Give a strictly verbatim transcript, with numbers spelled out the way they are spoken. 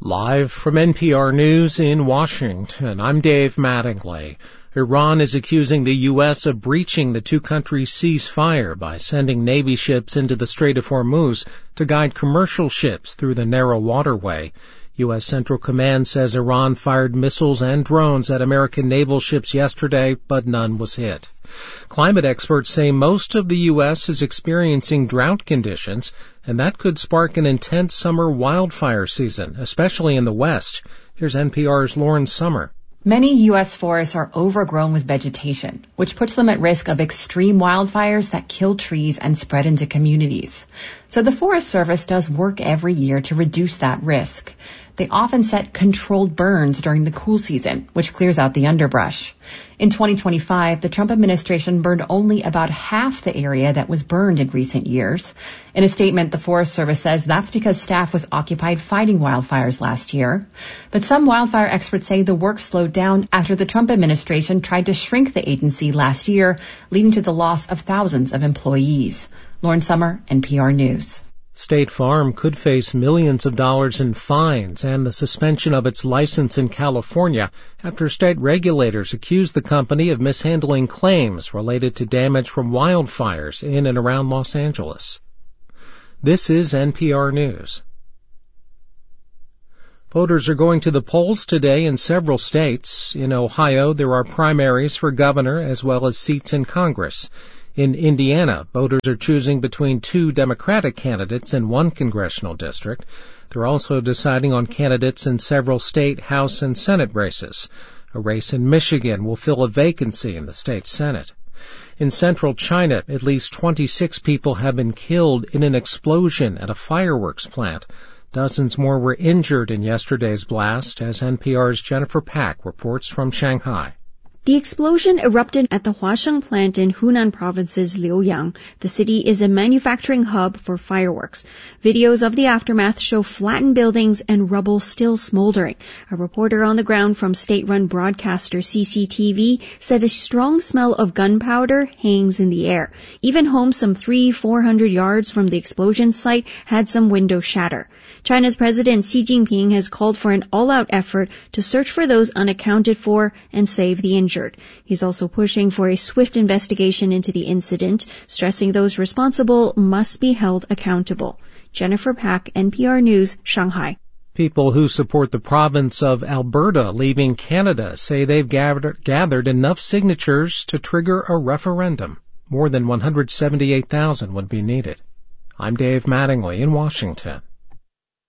Live from N P R News in Washington, I'm Dave Mattingly. Iran is accusing the U S of breaching the two countries' ceasefire by sending Navy ships into the Strait of Hormuz to guide commercial ships through the narrow waterway. U S Central Command says Iran fired missiles and drones at American naval ships yesterday, but none was hit. Climate experts say most of the U S is experiencing drought conditions, and that could spark an intense summer wildfire season, especially in the West. Here's N P R's Lauren Sommer. Many U S forests are overgrown with vegetation, which puts them at risk of extreme wildfires that kill trees and spread into communities. So the Forest Service does work every year to reduce that risk. They often set controlled burns during the cool season, which clears out the underbrush. In twenty twenty-five, the Trump administration burned only about half the area that was burned in recent years. In a statement, the Forest Service says that's because staff was occupied fighting wildfires last year. But some wildfire experts say the work slowed down after the Trump administration tried to shrink the agency last year, leading to the loss of thousands of employees. Lauren Sommer, N P R News. State Farm could face millions of dollars in fines and the suspension of its license in California after state regulators accused the company of mishandling claims related to damage from wildfires in and around Los Angeles. This is N P R News. Voters are going to the polls today in several states. In Ohio, there are primaries for governor as well as seats in Congress. In Indiana, voters are choosing between two Democratic candidates in one congressional district. They're also deciding on candidates in several state, House, and Senate races. A race in Michigan will fill a vacancy in the state Senate. In central China, at least twenty-six people have been killed in an explosion at a fireworks plant. Dozens more were injured in yesterday's blast, as N P R's Jennifer Pack reports from Shanghai. The explosion erupted at the Huasheng plant in Hunan Province's Liuyang. The city is a manufacturing hub for fireworks. Videos of the aftermath show flattened buildings and rubble still smoldering. A reporter on the ground from state-run broadcaster C C T V said a strong smell of gunpowder hangs in the air. Even homes some three, four hundred yards from the explosion site had some windows shatter. China's President Xi Jinping has called for an all-out effort to search for those unaccounted for and save the injured. He's also pushing for a swift investigation into the incident, stressing those responsible must be held accountable. Jennifer Pack, N P R News, Shanghai. People who support the province of Alberta leaving Canada say they've gathered, gathered enough signatures to trigger a referendum. More than one hundred seventy-eight thousand would be needed. I'm Dave Mattingly in Washington.